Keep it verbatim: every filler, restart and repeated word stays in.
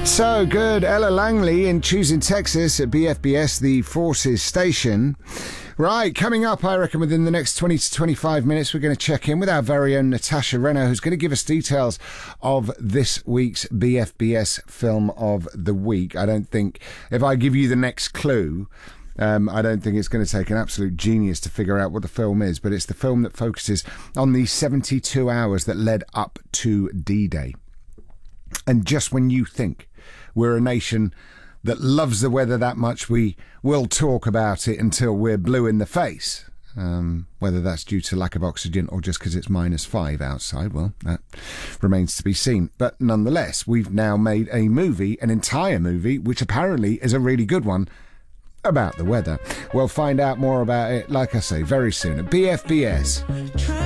So good. Ella Langley in Choosing Texas at B F B S, the Forces station. Right, coming up, I reckon, within the next twenty to twenty-five minutes, we're going to check in with our very own Natasha Renner, who's going to give us details of this week's B F B S Film of the Week. I don't think, if I give you the next clue, um, I don't think it's going to take an absolute genius to figure out what the film is, but it's the film that focuses on the seventy-two hours that led up to D-Day. And just when you think we're a nation that loves the weather that much, we will talk about it until we're blue in the face. Um, whether that's due to lack of oxygen or just because it's minus five outside, well, that remains to be seen. But nonetheless, we've now made a movie, an entire movie, which apparently is a really good one, about the weather. We'll find out more about it, like I say, very soon at B F B S.